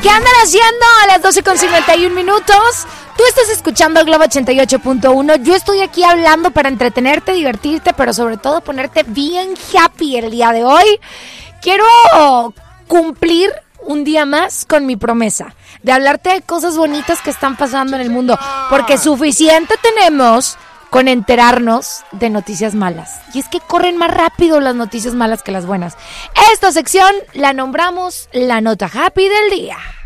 ¿Qué andan haciendo a las 12:51? Tú estás escuchando Globo 88.1. Yo estoy aquí hablando para entretenerte, divertirte, pero sobre todo ponerte bien happy el día de hoy. Quiero cumplir un día más con mi promesa de hablarte de cosas bonitas que están pasando en el mundo, porque suficiente tenemos con enterarnos de noticias malas. Y es que corren más rápido las noticias malas que las buenas. Esta sección la nombramos la nota happy del día.